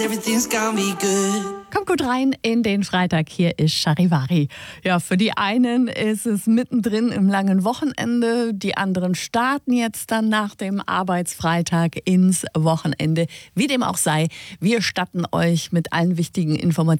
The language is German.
Everything's gonna be good. Kommt gut rein in den Freitag. Hier ist Charivari. Ja, für die einen ist es mittendrin im langen Wochenende. Die anderen starten jetzt dann nach dem Arbeitsfreitag ins Wochenende. Wie dem auch sei, wir statten euch mit allen wichtigen Informationen